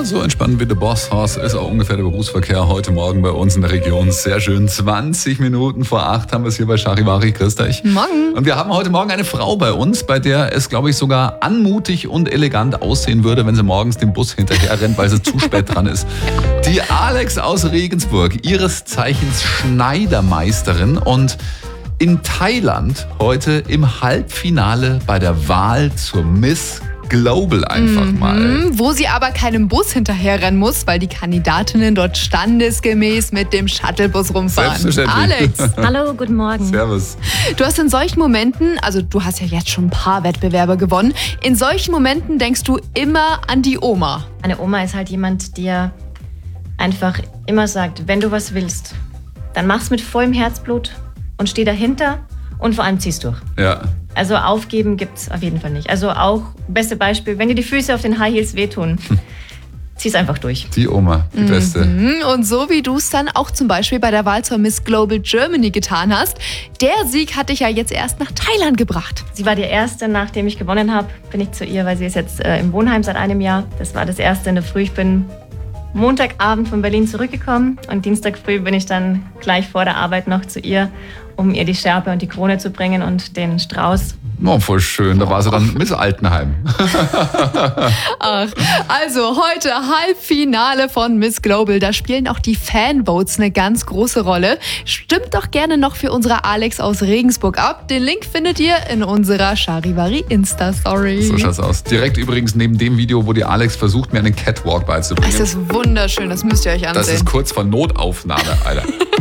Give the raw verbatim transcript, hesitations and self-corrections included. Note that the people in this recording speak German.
so entspannt wie der Boss Horst ist auch ungefähr der Berufsverkehr heute Morgen bei uns in der Region. Sehr schön. zwanzig Minuten vor acht haben wir es hier bei Charivari. Grüß dich. Morgen. Und wir haben heute Morgen eine Frau bei uns, bei der es, glaube ich, sogar anmutig und elegant aussehen würde, wenn sie morgens dem Bus hinterher rennt, weil sie zu spät dran ist. Die Alex aus Regensburg, ihres Zeichens Schneidermeisterin und in Thailand heute im Halbfinale bei der Wahl zur Miss Global einfach mhm, mal. Wo sie aber keinem Bus hinterherrennen muss, weil die Kandidatinnen dort standesgemäß mit dem Shuttlebus rumfahren. Selbstverständlich. Alex. Hallo, guten Morgen. Servus. Du hast in solchen Momenten, also du hast ja jetzt schon ein paar Wettbewerbe gewonnen, in solchen Momenten denkst du immer an die Oma. Meine Oma ist halt jemand, der einfach immer sagt, wenn du was willst, dann mach's mit vollem Herzblut und steh dahinter und vor allem zieh's durch. Ja. Also aufgeben gibt's auf jeden Fall nicht. Also auch, beste Beispiel, wenn dir die Füße auf den High Heels wehtun, zieh's einfach durch. Die Oma, die Beste. Mhm. Und so wie du es dann auch zum Beispiel bei der Wahl zur Miss Global Germany getan hast, der Sieg hat dich ja jetzt erst nach Thailand gebracht. Sie war die Erste, nachdem ich gewonnen habe, bin ich zu ihr, weil sie ist jetzt äh, im Wohnheim seit einem Jahr. Das war das Erste in der Früh. Ich bin Montagabend von Berlin zurückgekommen und Dienstag früh bin ich dann gleich vor der Arbeit noch zu ihr, um ihr die Schärpe und die Krone zu bringen und den Strauß. Oh, voll schön. Da war sie dann Miss Altenheim. Ach, also heute Halbfinale von Miss Global. Da spielen auch die Fanvotes eine ganz große Rolle. Stimmt doch gerne noch für unsere Alex aus Regensburg ab. Den Link findet ihr in unserer Charivari Insta-Story. So schaut's aus. Direkt übrigens neben dem Video, wo die Alex versucht, mir einen Catwalk beizubringen. Es ist wunderschön, das müsst ihr euch ansehen. Das ist kurz vor Notaufnahme, Alter.